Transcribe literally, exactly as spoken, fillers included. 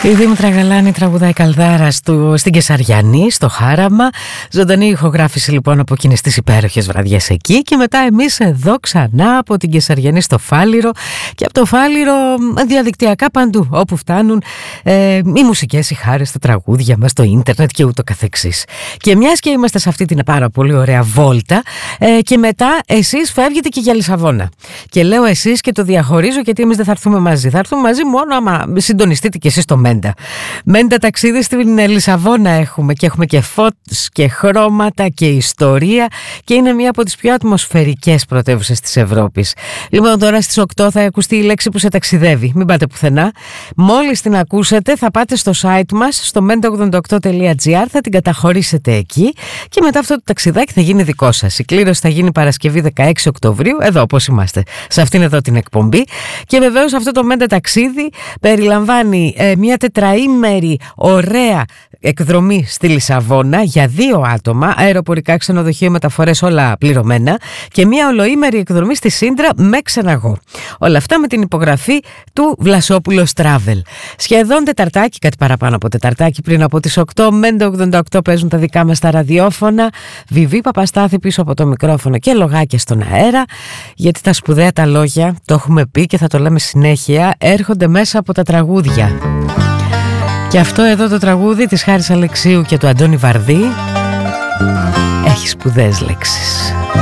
Η Δήμητρα Γαλάνη τραγουδάει Καλδάρα στο, στην Κεσαριανή, στο Χάραμα. Ζωντανή ηχογράφηση λοιπόν από εκείνες τις υπέροχες βραδιές εκεί. Και μετά εμείς εδώ ξανά από την Κεσαριανή στο Φάληρο. Και από το Φάληρο διαδικτυακά παντού, όπου φτάνουν ε, οι μουσικές, οι χάρες, τα τραγούδια μας, το ίντερνετ και ούτω καθεξής. Και μιας και είμαστε σε αυτή την πάρα πολύ ωραία βόλτα, ε, και μετά εσείς φεύγετε και για Λισαβόνα. Και λέω εσείς και το διαχωρίζω, γιατί εμείς δεν θα έρθουμε μαζί. Θα έρθουμε μαζί μόνο άμα συντονιστείτε κι εσείς στο Μέντα. Μέντα ταξίδι στην Λισαβόνα έχουμε, και έχουμε και φώτος και χρώματα και ιστορία, και είναι μία από τις πιο ατμοσφαιρικές πρωτεύουσες της Ευρώπης. Λοιπόν, τώρα στις οκτώ θα ακουστεί η λέξη που σε ταξιδεύει. Μην πάτε πουθενά. Μόλις την ακούσετε θα πάτε στο site μας, στο μέντα ογδόντα οκτώ τελεία τζι άρ, θα την καταχωρήσετε εκεί και μετά αυτό το ταξιδάκι θα γίνει δικό σας. Η κλήρωση θα γίνει Παρασκευή δεκαέξι Οκτωβρίου, εδώ όπως είμαστε, σε αυτήν εδώ την εκπομπή. Και βεβαίως αυτό το Μέντα ταξίδι περιλαμβάνει ε, μια τετραήμερη ωραία εκδρομή στη Λισαβόνα για δύο άτομα, αεροπορικά, ξενοδοχείο, μεταφορές, όλα πληρωμένα, και μια ολοήμερη εκδρομή στη Σύντρα με ξεναγό. Όλα αυτά με την υπογραφή του Βλασόπουλος Travel. Σχεδόν τεταρτάκι, κάτι παραπάνω από τεταρτάκι πριν από τις οκτώ, Μέντα ογδόντα οκτώ παίζουν τα δικά μας τα ραδιόφωνα. Βιβί Παπαστάθη πίσω από το μικρόφωνο και λογάκια στον αέρα, γιατί τα σπουδαία τα λόγια, το έχουμε πει και θα το λέμε συνέχεια, έρχονται μέσα από τα τραγούδια. Και αυτό εδώ το τραγούδι της Χάρης Αλεξίου και του Αντώνη Βαρδί έχει σπουδαίες λέξεις.